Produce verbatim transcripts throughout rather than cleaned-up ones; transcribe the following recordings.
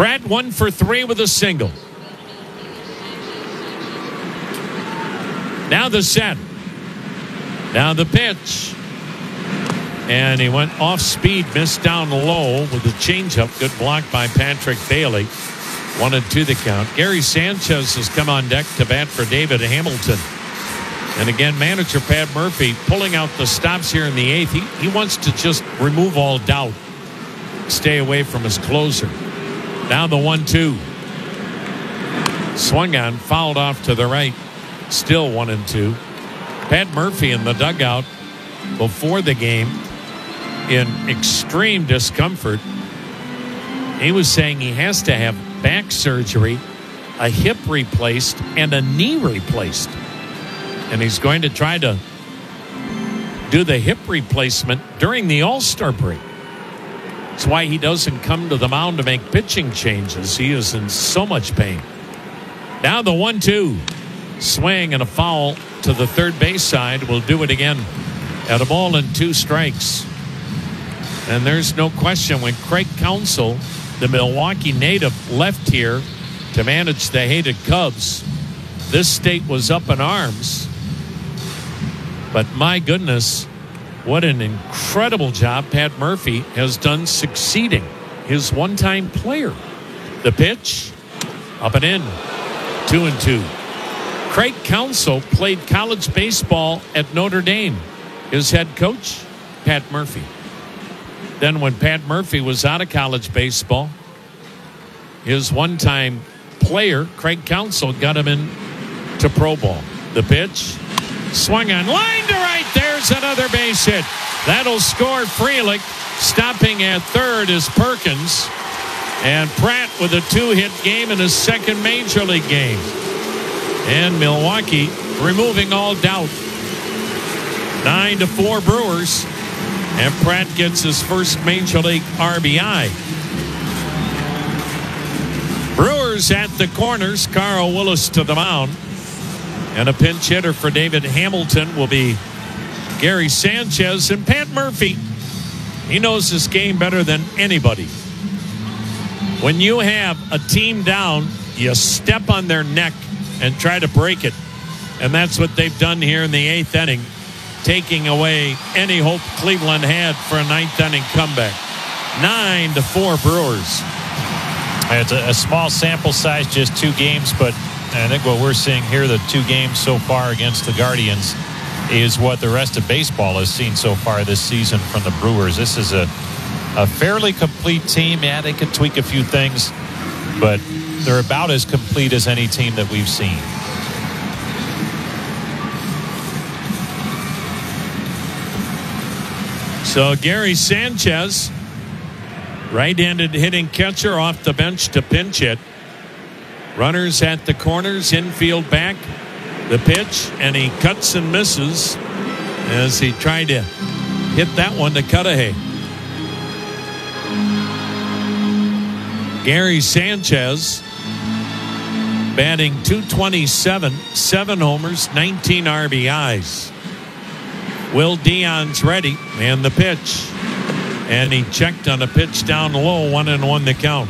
Pratt one for three with a single. Now the set. Now the pitch. And he went off speed, missed down low with a changeup. Good block by Patrick Bailey. One and two the count. Gary Sanchez has come on deck to bat for David Hamilton. And again, manager Pat Murphy pulling out the stops here in the eighth. He, he wants to just remove all doubt. Stay away from his closer. Now the one two. Swung on, fouled off to the right. Still one and two. Pat Murphy in the dugout before the game in extreme discomfort. He was saying he has to have back surgery, a hip replaced, and a knee replaced. And he's going to try to do the hip replacement during the All-Star break. That's why he doesn't come to the mound to make pitching changes. He is in so much pain. Now the one two. Swing and a foul to the third base side. Will do it again at a ball and two strikes. And there's no question when Craig Counsell, the Milwaukee native, left here to manage the hated Cubs, this state was up in arms. But my goodness, what an incredible job Pat Murphy has done succeeding his one-time player. The pitch, up and in, two and two. Craig Counsell played college baseball at Notre Dame. His head coach, Pat Murphy. Then when Pat Murphy was out of college baseball, his one-time player, Craig Counsell, got him in to pro ball. The pitch, swung on, line to right. There's another base hit. That'll score Frelick. Stopping at third is Perkins. And Pratt with a two-hit game in his second major league game. And Milwaukee removing all doubt. Nine to four Brewers. And Pratt gets his first major league R B I. Brewers at the corners. Carl Willis to the mound. And a pinch hitter for David Hamilton will be Gary Sanchez. And Pat Murphy, he knows this game better than anybody. When you have a team down, you step on their neck and try to break it. And that's what they've done here in the eighth inning, taking away any hope Cleveland had for a ninth inning comeback. Nine to four Brewers. It's a, a small sample size, just two games, but I think what we're seeing here, the two games so far against the Guardians, is what the rest of baseball has seen so far this season from the Brewers. This is a, a fairly complete team. Yeah, they could tweak a few things, but they're about as complete as any team that we've seen. So Gary Sanchez, right-handed hitting catcher, off the bench to pinch hit. Runners at the corners, infield back. The pitch, and he cuts and misses as he tried to hit that one to Cudahy. Gary Sanchez batting two twenty-seven, seven homers, nineteen R B Is. Will Dion's ready, and the pitch. And he checked on a pitch down low, one and one the count.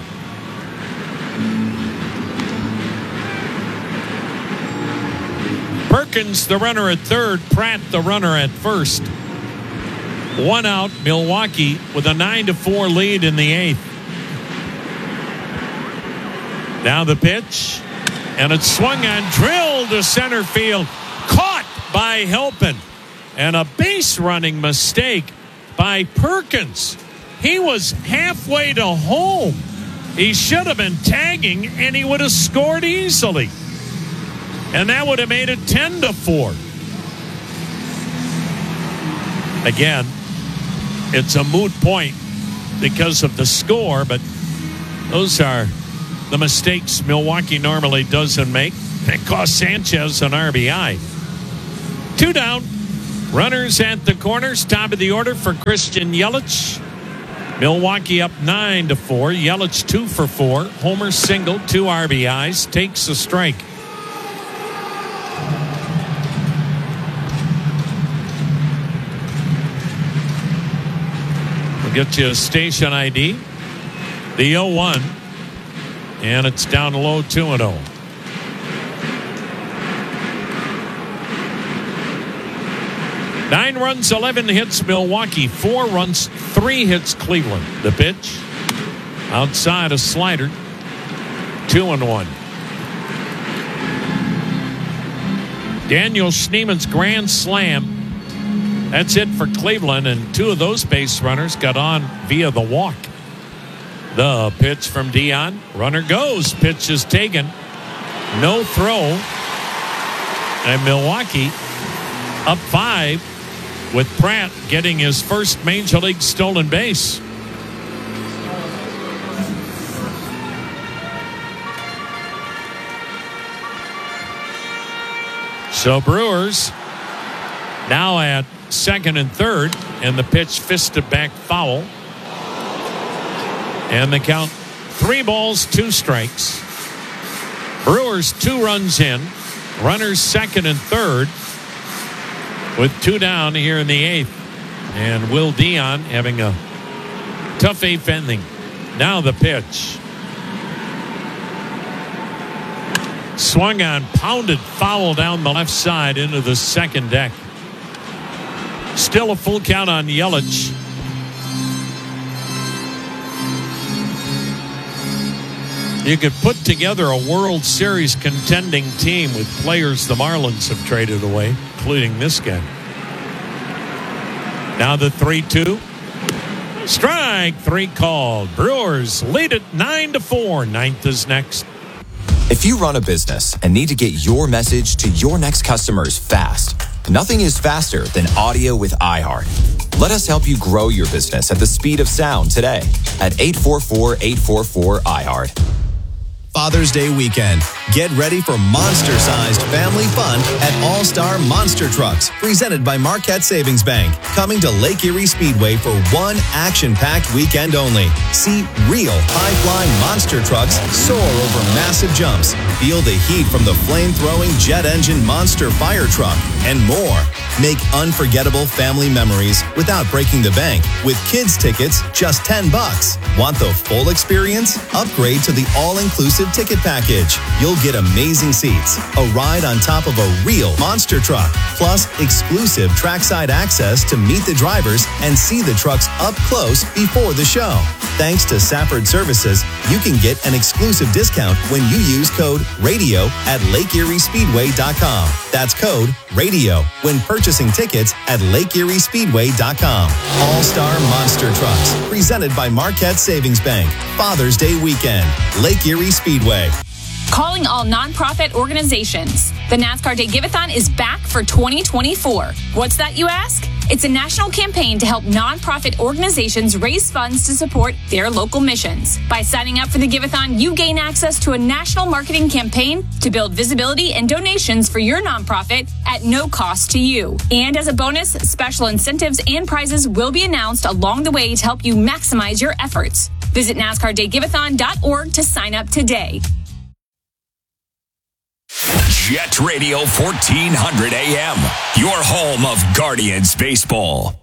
Perkins, the runner at third. Pratt, the runner at first. One out, Milwaukee with a nine to four lead in the eighth. Now the pitch, and it's swung on, drilled to center field, caught by Halpin, and a base running mistake by Perkins. He was halfway to home. He should have been tagging, and he would have scored easily. And that would have made it ten to four. Again, it's a moot point because of the score, but those are the mistakes Milwaukee normally doesn't make. It cost Sanchez an R B I. Two down. Runners at the corners. Top of the order for Christian Yelich. Milwaukee up nine to four. Yelich two for four. Homer single, two R B Is. Takes a strike. We'll get you a station I D. The oh one. and it's down low two and oh. Nine runs, eleven hits, Milwaukee. Four runs, three hits, Cleveland. The pitch, outside a slider, two and one. Daniel Schneeman's grand slam. That's it for Cleveland, and two of those base runners got on via the walk. The pitch from Dion. Runner goes. Pitch is taken. No throw. And Milwaukee up five with Pratt getting his first Major League stolen base. So Brewers now at second and third, and the pitch fisted back foul. And the count, three balls, two strikes. Brewers two runs in. Runners second and third with two down here in the eighth. And Will Dion having a tough eighth inning. Now the pitch. Swung on, pounded foul down the left side into the second deck. Still a full count on Yelich. You could put together a World Series contending team with players the Marlins have traded away, including this guy. Now the three two. Strike three called. Brewers lead it nine to four. Ninth is next. If you run a business and need to get your message to your next customers fast, nothing is faster than audio with iHeart. Let us help you grow your business at the speed of sound today at eight four four, eight four four, iHeart. Father's Day weekend. Get ready for monster-sized family fun at All-Star Monster Trucks, presented by Marquette Savings Bank. Coming to Lake Erie Speedway for one action-packed weekend only. See real high-flying monster trucks soar over massive jumps. Feel the heat from the flame-throwing jet engine monster fire truck, and more. Make unforgettable family memories without breaking the bank with kids tickets just ten bucks. Want the full experience? Upgrade to the all-inclusive ticket package. You'll get amazing seats, a ride on top of a real monster truck, plus exclusive trackside access to meet the drivers and see the trucks up close before the show. Thanks to Safford Services, you can get an exclusive discount when you use code RADIO at Lake Erie Speedway dot com. That's code RADIO when purchasing tickets at Lake Erie Speedway dot com. All-Star Monster Trucks, presented by Marquette Savings Bank. Father's Day weekend, Lake Erie Speedway. Calling all nonprofit organizations. The NASCAR Day Give-A-thon is back for twenty twenty-four. What's that, you ask? It's a national campaign to help nonprofit organizations raise funds to support their local missions. By signing up for the Give-A-thon, you gain access to a national marketing campaign to build visibility and donations for your nonprofit at no cost to you. And as a bonus, special incentives and prizes will be announced along the way to help you maximize your efforts. Visit NASCAR Day Give A thon dot org to sign up today. Jet Radio fourteen hundred A M, your home of Guardians baseball.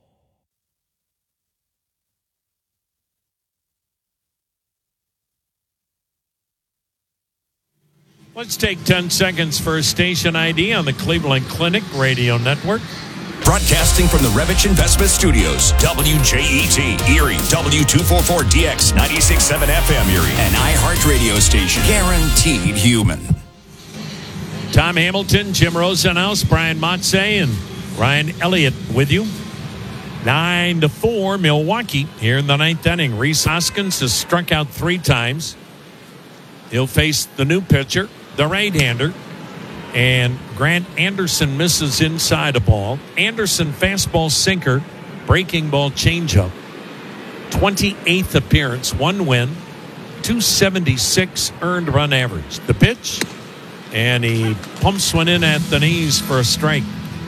Let's take ten seconds for a station I D on the Cleveland Clinic Radio Network. Broadcasting from the Revich Investment Studios, W J E T, Erie, W two forty-four D X, ninety-six point seven F M Erie, an iHeart radio station, guaranteed human. Tom Hamilton, Jim Rosenhaus, Brian Motze, and Ryan Elliott with you. Nine to four, Milwaukee here in the ninth inning. Rhys Hoskins has struck out three times. He'll face the new pitcher, the right-hander, and Grant Anderson misses inside a ball. Anderson fastball sinker, breaking ball changeup. twenty-eighth appearance, one win, two seventy-six earned run average. The pitch, and he pumps one in at the knees for a strike.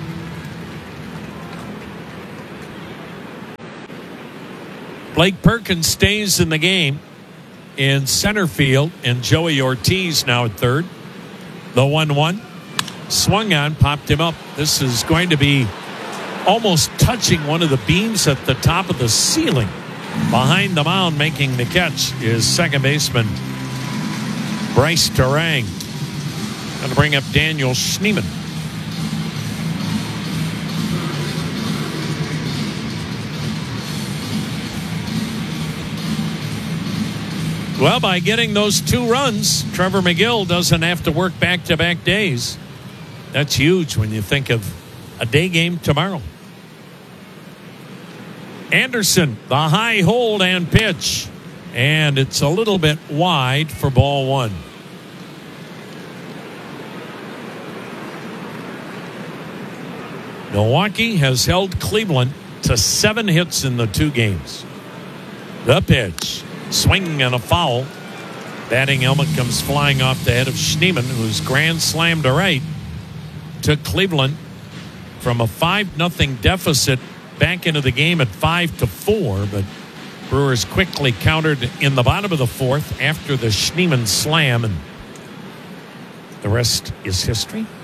Blake Perkins stays in the game in center field, and Joey Ortiz now at third. The one one. Swung on, popped him up. This is going to be almost touching one of the beams at the top of the ceiling. Behind the mound making the catch is second baseman Bryce Terang going to bring up Daniel Schneemann. Well, by getting those two runs, Trevor McGill doesn't have to work back-to-back days. That's huge when you think of a day game tomorrow. Anderson, the high hold and pitch. And it's a little bit wide for ball one. Milwaukee has held Cleveland to seven hits in the two games. The pitch. Swing and a foul. Batting helmet comes flying off the head of Schneemann, who's grand slammed to right. Took Cleveland from a five nothing deficit back into the game at five to four, but Brewers quickly countered in the bottom of the fourth after the Schneemann slam, and the rest is history.